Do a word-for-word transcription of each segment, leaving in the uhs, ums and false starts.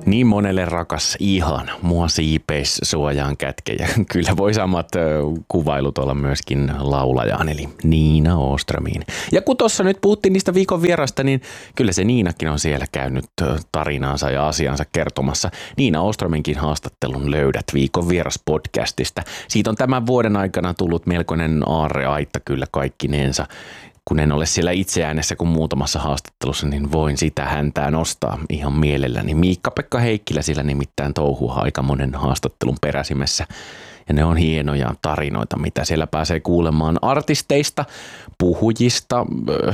Niin monelle rakas ihan, mua siipeis suojaan kätke ja kyllä voi samat kuvailut olla myöskin laulajaan eli Niina Åströmiin. Ja kun tuossa nyt puhuttiin niistä viikon vierasta, niin kyllä se Niinakin on siellä käynyt tarinaansa ja asiansa kertomassa. Niina Åströminkin haastattelun löydät viikon vieras podcastista. Siitä on tämän vuoden aikana tullut melkoinen aarreaitta kyllä kaikkinensa. Kun en ole siellä itse äänessä kuin muutamassa haastattelussa, niin voin sitä häntää nostaa ihan mielelläni. Miikka-Pekka Heikkilä sillä nimittäin touhua aika monen haastattelun peräsimessä. Ja ne on hienoja tarinoita, mitä siellä pääsee kuulemaan artisteista, puhujista,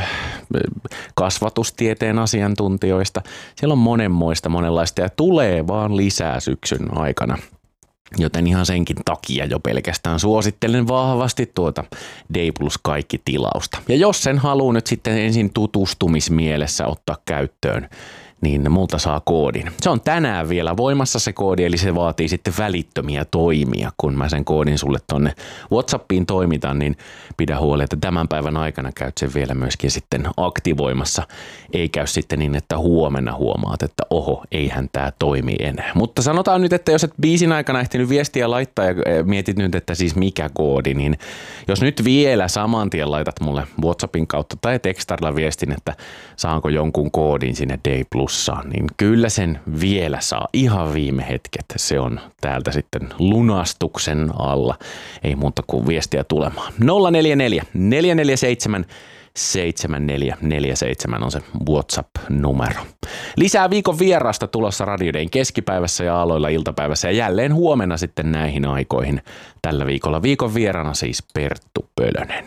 kasvatustieteen asiantuntijoista. Siellä on monenmoista, monenlaista ja tulee vaan lisää syksyn aikana. Joten ihan senkin takia jo pelkästään suosittelen vahvasti tuota D plus kaikki tilausta. Ja jos sen haluaa nyt sitten ensin tutustumismielessä ottaa käyttöön, niin multa saa koodin. Se on tänään vielä voimassa se koodi, eli se vaatii sitten välittömiä toimia. Kun mä sen koodin sulle tonne WhatsAppiin toimitan, niin pidä huoli, että tämän päivän aikana käyt sen vielä myöskin sitten aktivoimassa. Ei käy sitten niin, että huomenna huomaat, että oho, eihän tää toimi enää. Mutta sanotaan nyt, että jos et biisin aikana ehtinyt viestiä laittaa ja mietit nyt, että siis mikä koodi, niin jos nyt vielä saman tien laitat mulle WhatsAppin kautta tai tekstarilla viestin, että saanko jonkun koodin sinne D plus, niin kyllä sen vielä saa ihan viime hetket. Se on täältä sitten lunastuksen alla. Ei muuta kuin viestiä tulemaan. nolla neljä neljä neljä neljä seitsemän seitsemän neljä neljä seitsemän on se WhatsApp-numero. Lisää viikon vierasta tulossa Radiodayn keskipäivässä ja aloilla iltapäivässä ja jälleen huomenna sitten näihin aikoihin. Tällä viikolla viikon vierana siis Perttu Pölönen.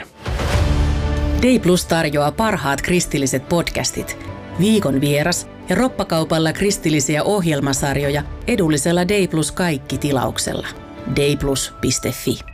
D plus tarjoaa parhaat kristilliset podcastit. Viikon vieras ja roppakaupalla kristillisiä ohjelmasarjoja edullisella D plus kaikki tilauksella. d plus piste f i.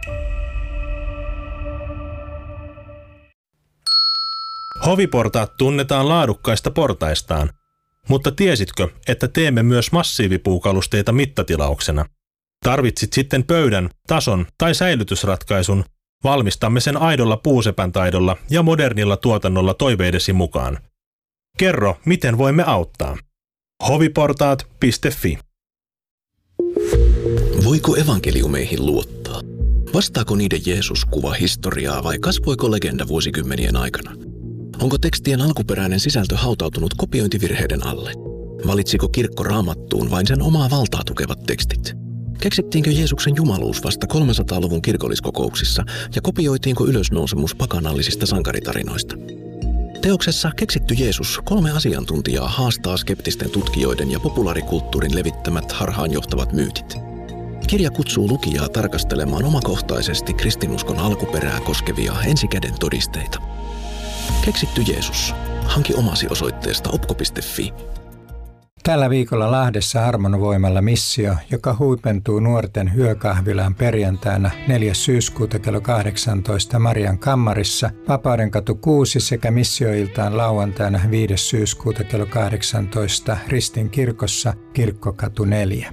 Hoviportaat tunnetaan laadukkaista portaistaan, mutta tiesitkö, että teemme myös massiivipuukalusteita mittatilauksena? Tarvitsit sitten pöydän, tason tai säilytysratkaisun, valmistamme sen aidolla puusepän taidolla ja modernilla tuotannolla toiveidesi mukaan. Kerro, miten voimme auttaa. hoviportaat piste f i. Voiko evankeliumeihin luottaa? Vastaako niiden Jeesus kuva historiaa vai kasvoiko legenda vuosikymmenien aikana? Onko tekstien alkuperäinen sisältö hautautunut kopiointivirheiden alle? Valitsiko kirkko Raamattuun vain sen omaa valtaa tukevat tekstit? Keksittiinkö Jeesuksen jumaluus vasta kolmesataaluvun kirkolliskokouksissa ja kopioitiinko ylösnousemus pakanallisista sankaritarinoista? Teoksessa Keksitty Jeesus kolme asiantuntijaa haastaa skeptisten tutkijoiden ja populaarikulttuurin levittämät harhaanjohtavat myytit. Kirja kutsuu lukijaa tarkastelemaan omakohtaisesti kristinuskon alkuperää koskevia ensikäden todisteita. Keksitty Jeesus. Hanki omasi osoitteesta opko piste f i. Tällä viikolla Lahdessa Armon voimalla missio, joka huipentuu nuorten yökahvilaan perjantaina neljäs syyskuuta kello kahdeksantoista Marian kammarissa, Vapaudenkatu kuusi sekä missioiltaan lauantaina viides syyskuuta kello kahdeksantoista Ristin kirkossa Kirkkokatu neljä.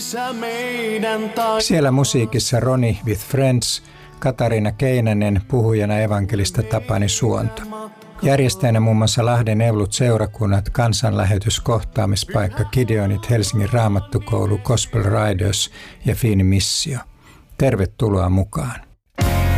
Siellä musiikissa Roni with Friends, Katariina Keinänen, puhujana evankelista Tapani Suonto. Järjestäjänä muun muassa Lahden Evlut seurakunnat, kansanlähetys, kohtaamispaikka, Gideonit, Helsingin Raamattukoulu, Gospel Riders ja Fiini Missio. Tervetuloa mukaan.